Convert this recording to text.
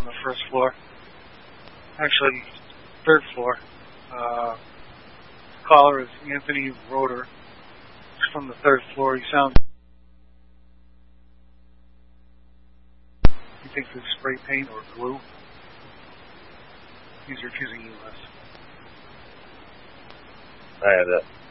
on the first floor. Actually, third floor. Caller is Anthony Roeder. He's from the third floor. He thinks it's spray paint or glue. He's refusing U.S. I have that.